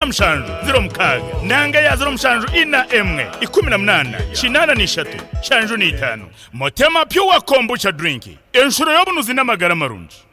mushanju 0 mukaga nanga ya 0 mushanju ina emwe 18 kinana ni 3 shanju ni 5 Motema Pure Kombucha drink enshuro yobunuzi n'amagara marunji